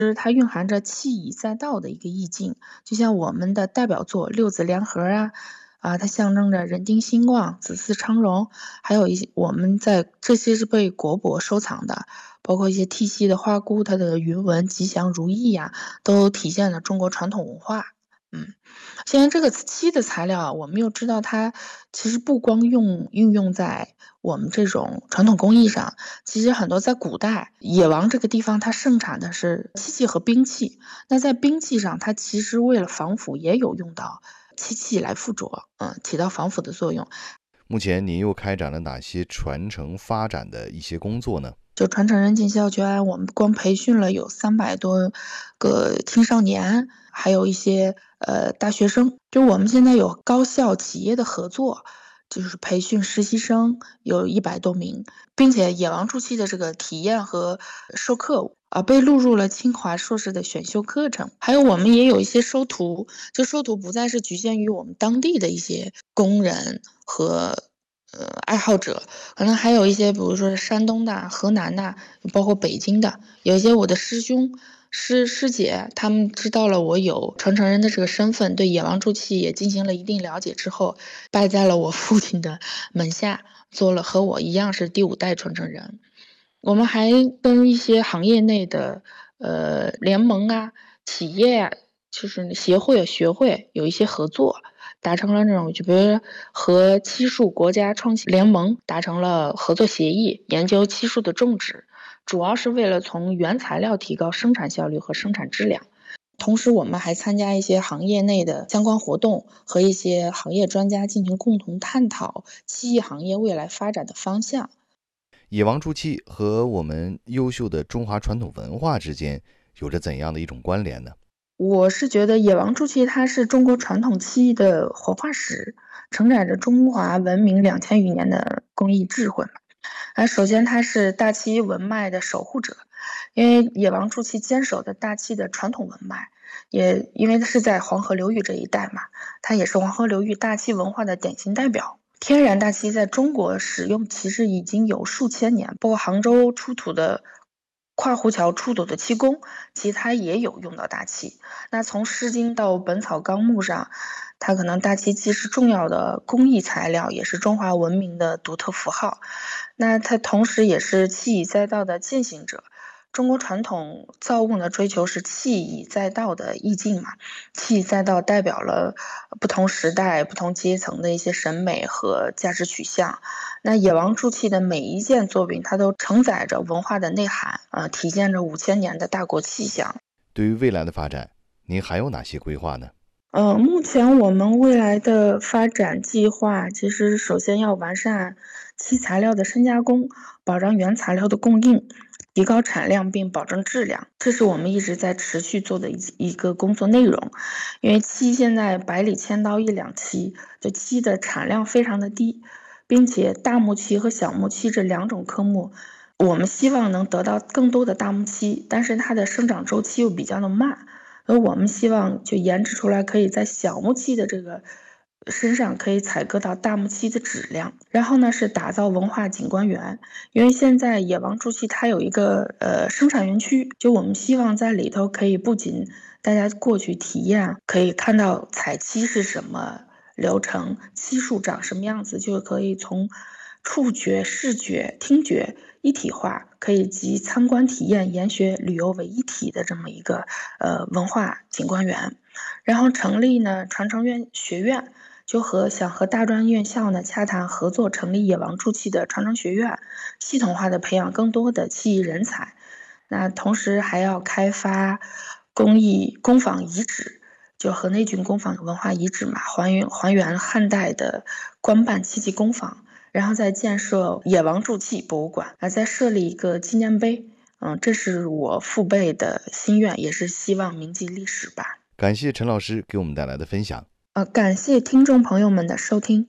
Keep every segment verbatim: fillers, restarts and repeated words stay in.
就是它蕴含着气以载道的一个意境，就像我们的代表作六字联合啊，啊，它象征着人丁兴旺、子嗣昌荣，还有一些我们在这些是被国博收藏的，包括一些剔溪的花菇，它的云纹吉祥如意呀、都体现了中国传统文化。嗯，现在这个漆的材料，我们又知道它其实不光用运用在我们这种传统工艺上，其实很多在古代野王这个地方，它盛产的是漆器和兵器。那在兵器上，它其实为了防腐也有用到漆器来附着，嗯，起到防腐的作用。 目前您又开展了哪些传承发展的一些工作呢？ 就传承人尽孝捐，我们光培训了有三百多个青少年，还有一些呃大学生。就我们现在有高校企业的合作，就是培训实习生有一百多名，并且野王铸器的这个体验和授课啊被录入了清华硕士的选修课程。还有我们也有一些收徒，就收徒不再是局限于我们当地的一些工人和呃，爱好者，可能还有一些，比如说山东的、河南的，包括北京的，有一些我的师兄、师师姐，他们知道了我有传承人的这个身份，对野王铸器也进行了一定了解之后，拜在了我父亲的门下，做了和我一样是第五代传承人。我们还跟一些行业内的呃联盟啊、企业啊，就是协会、学会有一些合作。达成了那种，就比如和漆树国家创新联盟达成了合作协议，研究漆树的种植，主要是为了从原材料提高生产效率和生产质量。同时，我们还参加一些行业内的相关活动，和一些行业专家进行共同探讨漆艺行业未来发展的方向。 野王铸器和我们优秀的中华传统文化之间有着怎样的一种关联呢？ 我是觉得野王铸器它是中国传统漆艺的活化石，承载着中华文明两千余年的工艺智慧嘛。啊，首先它是大漆文脉的守护者，因为野王铸器坚守的大漆的传统文脉，也因为它是在黄河流域这一带嘛，它也是黄河流域大漆文化的典型代表。天然大漆在中国使用其实已经有数千年，包括杭州出土的跨湖桥出土的漆工，其实它也有用到大漆。那从《诗经》到《本草纲目》上，它可能大漆既是重要的工艺材料，也是中华文明的独特符号。那它同时也是气以载道的践行者。中国传统造物呢，追求是气以载道的意境嘛，气以载道代表了不同时代、不同阶层的一些审美和价值取向。那野王铸器的每一件作品，它都承载着文化的内涵，呃，体现着五千年的大国气象。 对于未来的发展，您还有哪些规划呢？ 呃，目前我们未来的发展计划，其实首先要完善漆材料的深加工，保障原材料的供应，提高产量并保证质量，这是我们一直在持续做的一一个工作内容。因为漆现在百里千刀一两漆，就漆的产量非常的低，并且大木漆和小木漆这两种科目，我们希望能得到更多的大木漆，但是它的生长周期又比较的慢。而我们希望就研制出来，可以在小木漆的这个身上可以采割到大木漆的质量。然后呢，是打造文化景观园，因为现在野王铸器它有一个呃生产园区，就我们希望在里头可以不仅大家过去体验，可以看到采漆是什么流程，漆树长什么样子，就可以从触觉、视觉、听觉一体化，可以集参观体验、研学、旅游为一体的这么一个呃文化景观园。然后成立呢传承院学院，就和想和大专院校呢洽谈合作，成立野王铸器的传承学院，系统化的培养更多的漆艺人才。那同时还要开发工艺工坊遗址，就河内郡工坊文化遗址嘛，还原还原汉代的官办漆器工坊。然后再建设野王铸器博物馆，啊，再设立一个纪念碑，嗯，这是我父辈的心愿，也是希望铭记历史吧。 感谢陈老师给我们带来的分享。 呃，感谢听众朋友们的收听。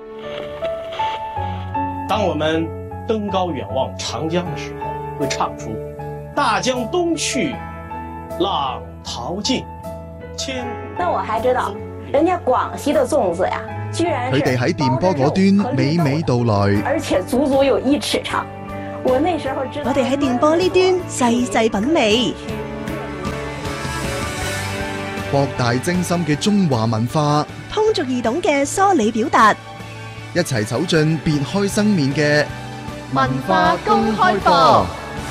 当我们登高远望长江的时候，会唱出“大江东去，浪淘尽，千”。 那我还知道，人家广西的粽子呀。 佢哋喺電波嗰端娓娓道來， 而且足足有一尺長。我那時候知道， 我哋喺電波呢端細細品味。 博大精深嘅中華文化， 通俗易懂嘅梳理表達， 一齊走進別開生面嘅文化公開課。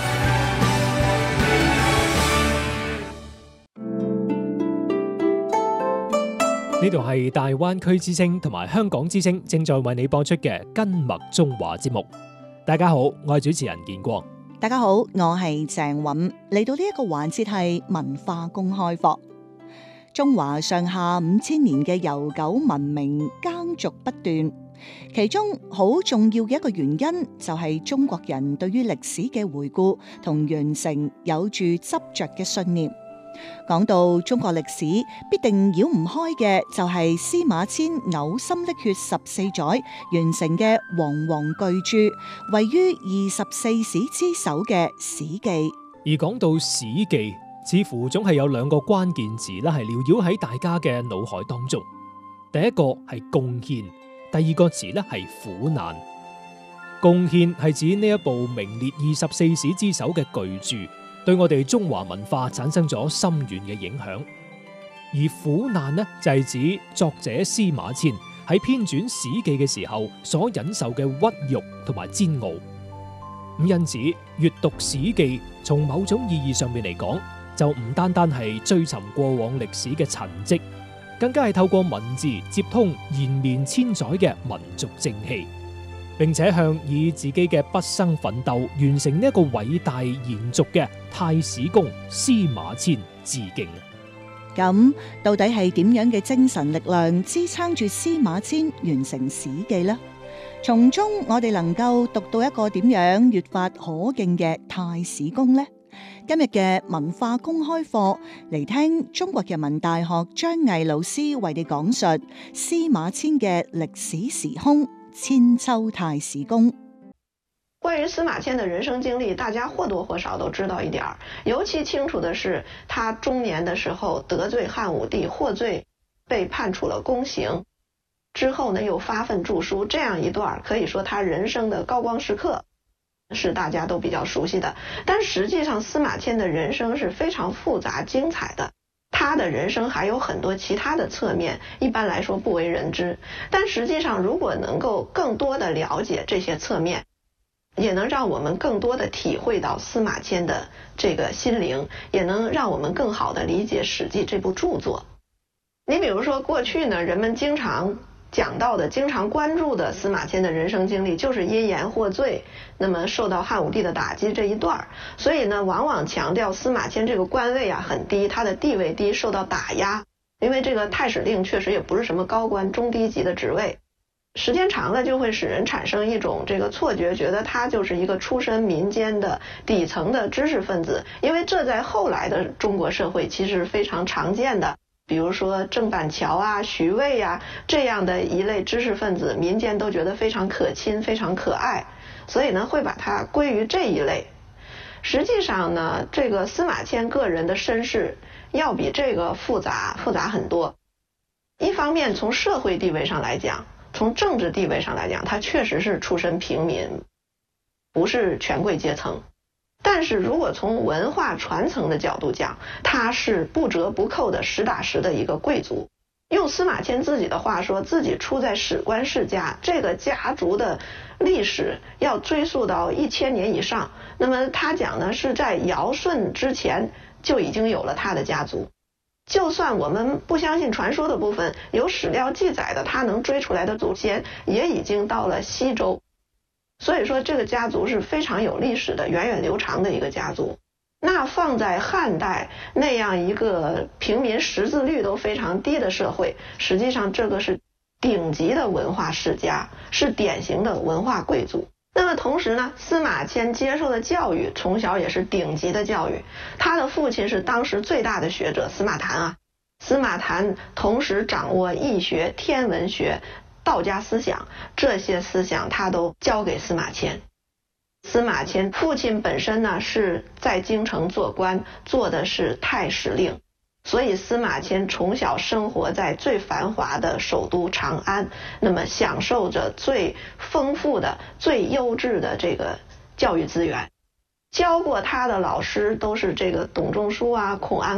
呢度係大灣區之聲同埋香港之聲正在為你播出嘅跟麥中華節目。大家好，我係主持人建光。 大家好，我係鄭韻。嚟到呢一個環節係文化公開課。中華上下五千年嘅悠久文明耕俗不斷，其中好重要嘅一個原因就係中國人對於歷史嘅回顧同完成有住執着嘅信念。講到中國歷史，必定繞唔開嘅就係司馬遷嘔心瀝血十四載完成嘅煌煌巨著，位於二十四史之首嘅《史記》。 而講到《史記》，似乎總係有兩個關鍵字啦，係繚繞喺大家嘅腦海當中。第一個係貢獻，第二個詞咧係苦難。貢獻係指呢一部名列二十四史之首嘅巨著，對我哋中華文化產生咗深遠嘅影響。而苦難呢，就係指作者司馬遷喺編纂《史記》嘅時候所忍受嘅屈辱同埋煎熬。咁因此閱讀《史記》從某種意義上面嚟講，就唔單單係追尋過往歷史嘅陳跡，更加係透過文字接通延綿千載嘅民族正氣，並且向以自己嘅畢生奮鬥完成呢一個偉大延續嘅太史公司馬遷致敬。 咁到底係點樣嘅精神力量支撐住司馬遷完成《史記》呢？從中我哋能夠讀到一個點樣閱法可敬嘅太史公呢？今日嘅文化公開課嚟聽中國人民大學張毅老師為你講述司馬遷嘅歷史時空千秋太史公。 關於司馬遷的人生經歷，大家或多或少都知道一點，尤其清楚的是他中年的時候得罪漢武帝，獲罪，被判處了宮刑，之後呢又發奮著書，這樣一段可以說他人生的高光時刻是大家都比較熟悉的。但實際上司馬遷的人生是非常複雜精彩的，他的人生還有很多其他的側面，一般來說不為人知。但實際上如果能夠更多的了解這些側面，也能讓我們更多的體會到司馬遷的這個心靈，也能讓我們更好的理解《史記》這部著作。你比如說過去呢，人們經常講到的、經常關注的司馬遷的人生經歷，就是因言獲罪，那麼受到漢武帝的打擊這一段。所以呢，往往強調司馬遷這個官位啊很低，他的地位低，受到打壓。因為這個太史令確實也不是什麼高官，中低級的職位。時間長了就會使人產生一種這個錯覺，覺得他就是一個出身民間的底層的知識分子。因為這在後來的中國社會其實非常常見的。比如說鄭板橋啊、徐渭啊這樣的一類知識分子，民間都覺得非常可親、非常可愛，所以呢會把它歸於這一類。實際上呢，這個司馬遷個人的身世要比這個複雜複雜很多。一方面從社會地位上來講，從政治地位上來講，他確實是出身平民，不是權貴階層。但是如果從文化傳承的角度講，他是不折不扣的實打實的一個貴族。用司馬遷自己的話說，自己出在史官世家，這個家族的歷史要追溯到一千年以上。那麼他講呢，是在堯舜之前就已經有了他的家族。就算我們不相信傳說的部分，有史料記載的他能追出來的祖先，也已經到了西周。所以說這個家族是非常有歷史的、源遠流長的一個家族。那放在漢代那樣一個平民識字率都非常低的社會，實際上這個是頂級的文化世家，是典型的文化貴族。那麼同時呢，司馬遷接受的教育從小也是頂級的教育。他的父親是當時最大的學者司馬談啊，司馬談同時掌握易學、天文學、道家思想，這些思想他都交給司馬遷。司馬遷父親本身呢是在京城做官，做的是太史令，所以司馬遷從小生活在最繁華的首都長安，那麼享受着最豐富的、最優質的這個教育資源。教過他的老師都是這個董仲舒啊、孔安